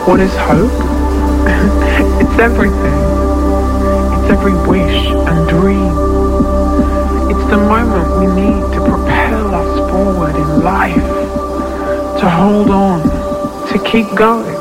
What is hope? It's everything. It's every wish and dream. It's the moment we need to propel us forward in life, to hold on, to keep going.